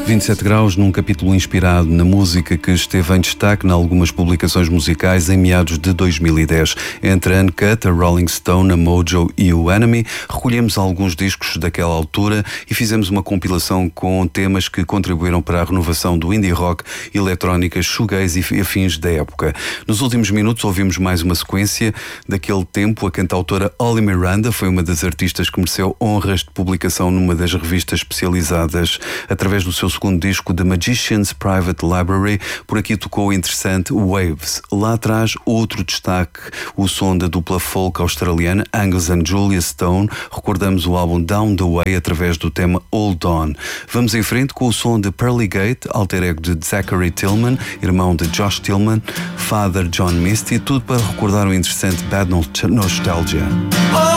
27 graus num capítulo inspirado na música que esteve em destaque em algumas publicações musicais em meados de 2010. Entre a Uncut, a Rolling Stone, a Mojo e o Enemy, recolhemos alguns discos daquela altura e fizemos uma compilação com temas que contribuíram para a renovação do indie rock, eletrónica, shoegaze e afins da época. Nos últimos minutos ouvimos mais uma sequência daquele tempo. A cantautora Holly Miranda foi uma das artistas que mereceu honras de publicação numa das revistas especializadas através do seu segundo disco, The Magician's Private Library. Por aqui tocou o interessante Waves. Lá atrás, outro destaque, o som da dupla folk australiana Angus and Julia Stone. Recordamos o álbum Down the Way através do tema Hold On. Vamos em frente com o som de Pearly Gate, alter ego de Zachary Tillman, irmão de Josh Tillman, Father John Misty, tudo para recordar o interessante Bad Nostalgia.